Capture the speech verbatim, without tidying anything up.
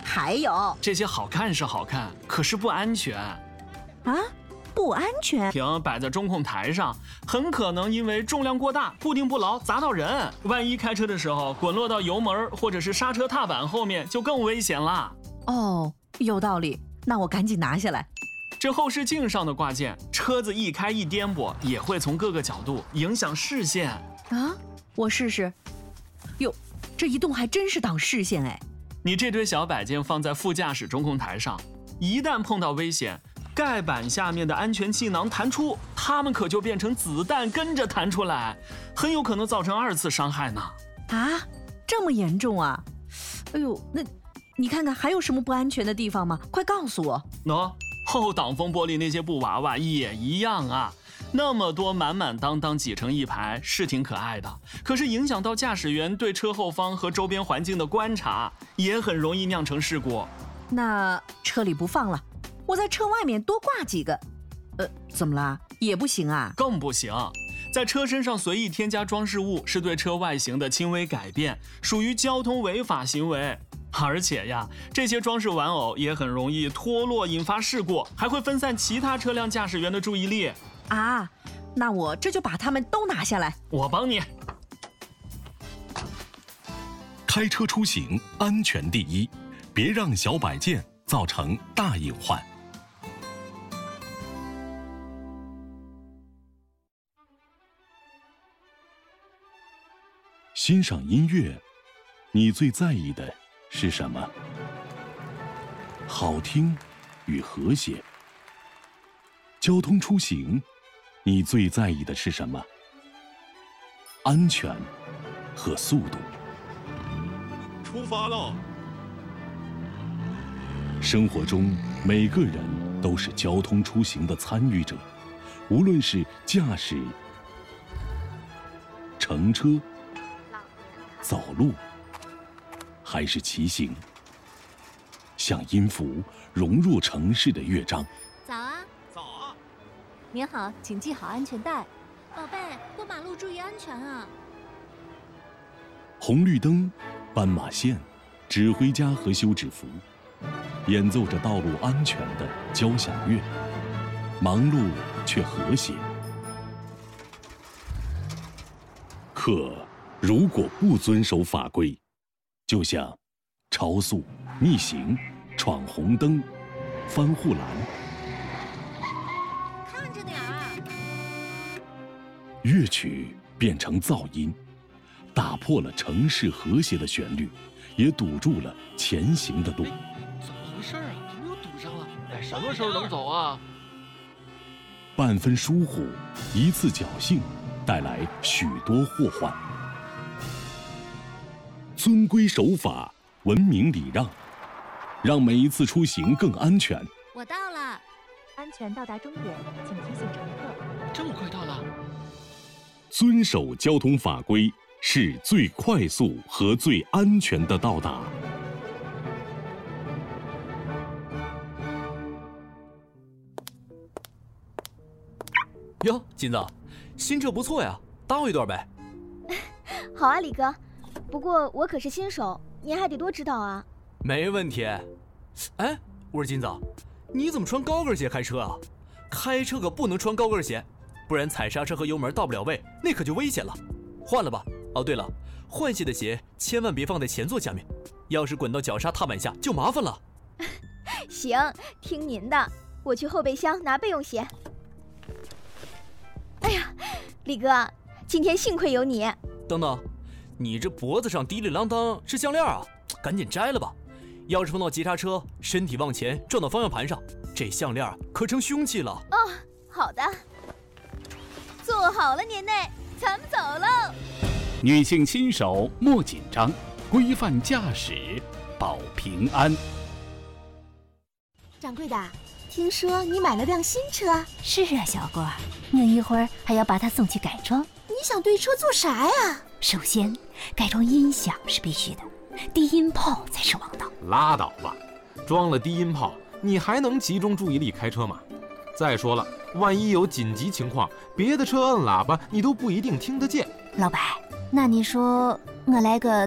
还有这些好看是好看，可是不安全啊，不安全。 瓶摆在中控台上，很可能因为重量过大，固定不牢，砸到人。万一开车的时候滚落到油门或者是刹车踏板后面，就更危险啦。 哦，有道理，那我赶紧拿下来。 这后视镜上的挂件，车子一开一颠簸，也会从各个角度影响视线啊。我试试。哟，这一动还真是挡视线哎。 你这堆小摆件放在副驾驶中控台上，一旦碰到危险，盖板下面的安全气囊弹出，它们可就变成子弹跟着弹出来，很有可能造成二次伤害呢。 啊，这么严重啊？哎呦，那你看看还有什么不安全的地方吗？快告诉我。 喏，后挡风玻璃那些布娃娃也一样啊。那么多满满当当挤成一排是挺可爱的，可是影响到驾驶员对车后方和周边环境的观察，也很容易酿成事故。 那车里不放了，我在车外面多挂几个。呃，怎么啦？也不行啊？ 更不行。在车身上随意添加装饰物是对车外形的轻微改变，属于交通违法行为。而且呀，这些装饰玩偶也很容易脱落引发事故，还会分散其他车辆驾驶员的注意力。 啊，那我这就把它们都拿下来。 我帮你。 开车出行安全第一，别让小摆件造成大隐患。欣赏音乐，你最在意的是什么？好听与和谐。交通出行，你最在意的是什么？安全和速度。 出发喽！ 生活中每个人都是交通出行的参与者，无论是驾驶、乘车、走路，还是骑行，像音符融入城市的乐章。 早啊！ 早啊！ 您好，请系好安全带。宝贝，过马路注意安全啊！ 红绿灯、斑马线、指挥家和休止符，演奏着道路安全的交响乐，忙碌却和谐。可如果不遵守法规，就像超速、逆行、闯红灯、翻护栏， 看着点儿。 乐曲变成噪音，打破了城市和谐的旋律，也堵住了前行的路。 怎么回事啊？怎么又堵上了？哎，什么时候能走啊？ 半分疏忽，一次侥幸，带来许多祸患。遵规守法，文明礼让，让每一次出行更安全。 我到了，安全到达终点，请提醒乘客。 这么快到了？ 遵守交通法规是最快速和最安全的到达。 哟，金子，新车不错呀，搭我一段呗。 好啊，李哥。不过我可是新手，您还得多指导啊。 没问题。哎，我说金子，你怎么穿高跟鞋开车啊？开车可不能穿高跟鞋，不然踩刹车和油门到不了位，那可就危险了。换了吧。哦，对了，换鞋的鞋千万别放在前座下面，要是滚到脚刹踏板下就麻烦了。 行，听您的，我去后备箱拿备用鞋。哎呀，李哥，今天幸亏有你。 等等，你这脖子上滴里啷当是项链啊，赶紧摘了吧。要是碰到急刹车，身体往前撞到方向盘上，这项链可成凶器了。 哦，好的。坐好了，年内，咱们走喽。 女性新手莫紧张，规范驾驶，保平安。 掌柜的，听说你买了辆新车？ 是啊，小郭，我一会儿还要把它送去改装。 你想对车做啥呀？ 首先，改装音响是必须的，低音炮才是王道。 拉倒吧，装了低音炮，你还能集中注意力开车吗？再说了，万一有紧急情况，别的车摁喇叭你都不一定听得见。 老白，那你说我来个